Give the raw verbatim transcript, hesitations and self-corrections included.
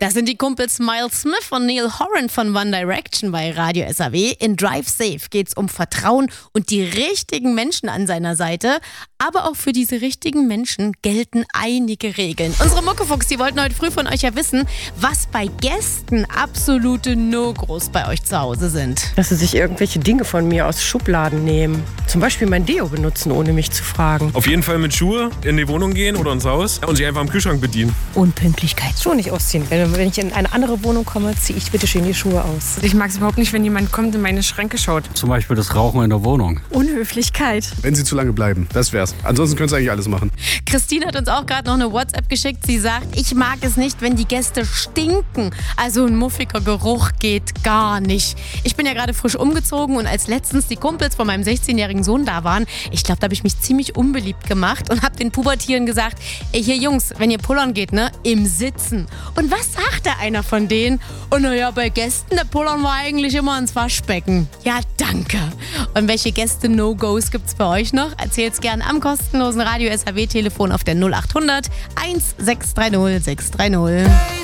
Das sind die Kumpels Miles Smith und Neil Horan von One Direction bei Radio S A W. In Drive Safe geht es um Vertrauen und die richtigen Menschen an seiner Seite. Aber auch für diese richtigen Menschen gelten einige Regeln. Unsere Muckefuchs, die wollten heute früh von euch ja wissen, was bei Gästen absolute No-Gos bei euch zu Hause sind. Dass sie sich irgendwelche Dinge von mir aus Schubladen nehmen. Zum Beispiel mein Deo benutzen, ohne mich zu fragen. Auf jeden Fall mit Schuhe in die Wohnung gehen oder ins Haus und sich einfach am Kühlschrank bedienen. Unpünktlichkeit. Schon nicht ausziehen. Wenn, wenn ich in eine andere Wohnung komme, ziehe ich bitte schön die Schuhe aus. Ich mag es überhaupt nicht, wenn jemand kommt und in meine Schränke schaut. Zum Beispiel das Rauchen in der Wohnung. Unhöflichkeit. Wenn sie zu lange bleiben, das wär's. Ansonsten können sie eigentlich alles machen. Christine hat uns auch gerade noch eine WhatsApp geschickt. Sie sagt, ich mag es nicht, wenn die Gäste stinken. Also ein muffiger Geruch geht gar nicht. Ich bin ja gerade frisch umgezogen und als letztens die Kumpels von meinem sechzehnjährigen Sohn da waren, ich glaube, da habe ich mich ziemlich unbeliebt gemacht und habe den Pubertieren gesagt, ey, hier Jungs, wenn ihr pullern geht, ne, im Sitzen. Und was sagte einer von denen? Und naja, bei Gästen, der pullern wir eigentlich immer ins Waschbecken. Ja, danke. Und welche Gäste-No-Gos gibt's bei euch noch? Erzählt's gern am kostenlosen Radio S A W-Telefon auf der null acht hundert eins sechs drei null sechs drei null.